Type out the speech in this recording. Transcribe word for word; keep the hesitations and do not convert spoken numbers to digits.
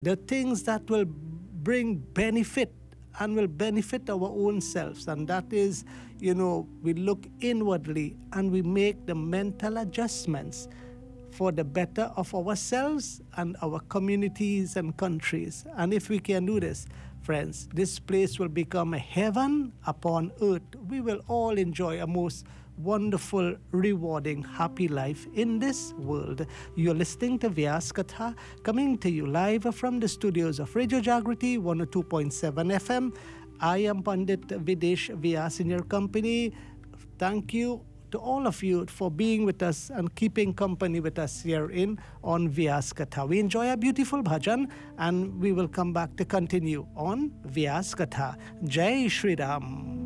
the things that will bring benefit and will benefit our own selves. And that is, you know, we look inwardly and we make the mental adjustments for the better of ourselves and our communities and countries. And if we can do this, friends, this place will become a heaven upon earth. We will all enjoy a most wonderful, rewarding, happy life in this world. You're listening to Vyas Katha, coming to you live from the studios of Radio Jagriti one oh two point seven F M. I am Pandit Videsh Vyas in your company. Thank you to all of you for being with us and keeping company with us here in on Vyas Katha. We enjoy a beautiful bhajan and we will come back to continue on Vyas Katha. Jai Shri Ram.